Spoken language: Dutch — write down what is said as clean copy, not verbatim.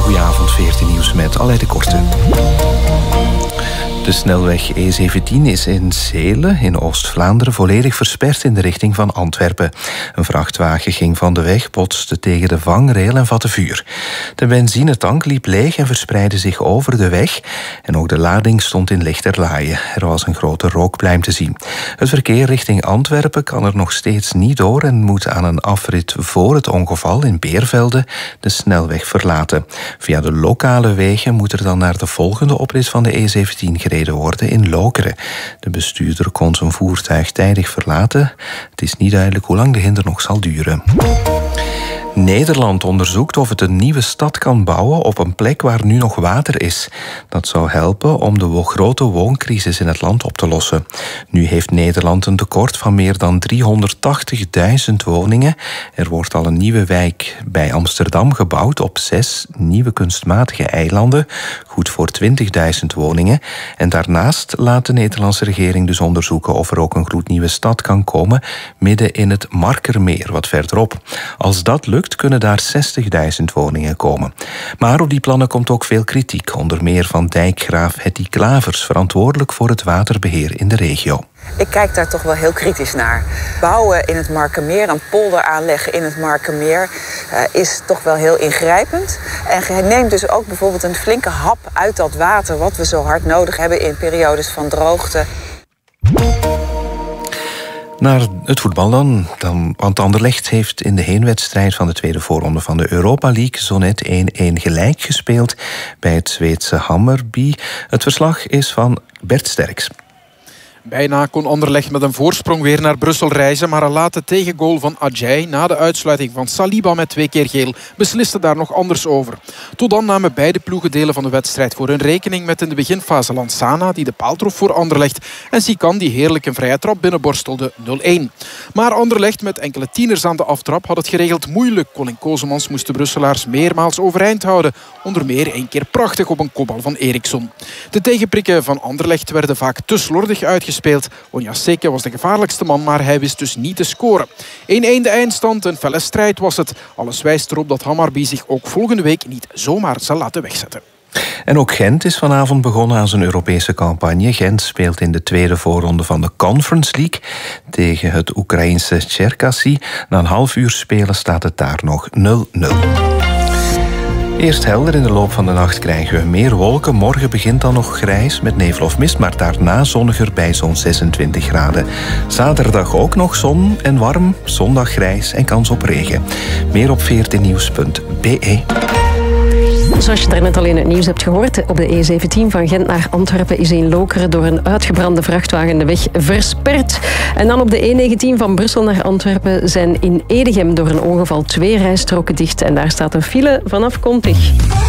Goedenavond, 14 nieuws met Aleid de Korte. De snelweg E17 is in Zelen, in Oost-Vlaanderen, volledig versperd in de richting van Antwerpen. Een vrachtwagen ging van de weg, botste tegen de vangrail en vatte vuur. De benzinetank liep leeg en verspreidde zich over de weg. En ook de lading stond in lichterlaaien. Er was een grote rookpluim te zien. Het verkeer richting Antwerpen kan er nog steeds niet door en moet aan een afrit voor het ongeval in Beervelde de snelweg verlaten. Via de lokale wegen moet er dan naar de volgende oprit van de E17 gereden worden in Lokeren. De bestuurder kon zijn voertuig tijdig verlaten. Het is niet duidelijk hoe lang de hinder nog zal duren. Nederland onderzoekt of het een nieuwe stad kan bouwen op een plek waar nu nog water is. Dat zou helpen om de grote wooncrisis in het land op te lossen. Nu heeft Nederland een tekort van meer dan 380.000 woningen. Er wordt al een nieuwe wijk bij Amsterdam gebouwd op 6 nieuwe kunstmatige eilanden. Goed voor 20.000 woningen. En daarnaast laat de Nederlandse regering dus onderzoeken of er ook een gloednieuwe stad kan komen midden in het Markermeer, wat verderop. Als dat lukt, kunnen daar 60.000 woningen komen. Maar op die plannen komt ook veel kritiek, onder meer van dijkgraaf Hetty Klavers, verantwoordelijk voor het waterbeheer in de regio. Ik kijk daar toch wel heel kritisch naar. Bouwen in het Markermeer, een polder aanleggen in het Markermeer, is toch wel heel ingrijpend. En je neemt dus ook bijvoorbeeld een flinke hap uit dat water, wat we zo hard nodig hebben in periodes van droogte. Naar het voetbal dan, want Anderlecht heeft in de heenwedstrijd van de tweede voorronde van de Europa League zo net 1-1 gelijk gespeeld bij het Zweedse Hammarby. Het verslag is van Bert Sterks. Bijna kon Anderlecht met een voorsprong weer naar Brussel reizen, maar een late tegengoal van Adjei na de uitsluiting van Saliba met 2 keer geel besliste daar nog anders over. Tot dan namen beide ploegen delen van de wedstrijd voor hun rekening met in de beginfase Lansana, die de paal trof voor Anderlecht, en Sikan, die heerlijk een vrije trap binnenborstelde, 0-1. Maar Anderlecht met enkele tieners aan de aftrap had het geregeld moeilijk. Colin Kozemans moest de Brusselaars meermaals overeind houden, onder meer 1 keer prachtig op een kopbal van Eriksson. De tegenprikken van Anderlecht werden vaak te slordig uitgespeeld. Onyaseke was de gevaarlijkste man, maar hij wist dus niet te scoren. 1-1 de eindstand, een felle strijd was het. Alles wijst erop dat Hammarby zich ook volgende week niet zomaar zal laten wegzetten. En ook Gent is vanavond begonnen aan zijn Europese campagne. Gent speelt in de tweede voorronde van de Conference League tegen het Oekraïense Cherkasy. Na een half uur spelen staat het daar nog 0-0. Eerst helder, in de loop van de nacht krijgen we meer wolken. Morgen begint dan nog grijs met nevel of mist, maar daarna zonniger bij zo'n 26 graden. Zaterdag ook nog zon en warm, zondag grijs en kans op regen. Meer op 14nieuws.be. Zoals je daarnet al in het nieuws hebt gehoord, op de E17 van Gent naar Antwerpen is in Lokeren door een uitgebrande vrachtwagen de weg versperd. En dan op de E19 van Brussel naar Antwerpen zijn in Edegem door een ongeval 2 rijstroken dicht. En daar staat een file vanaf Kontig.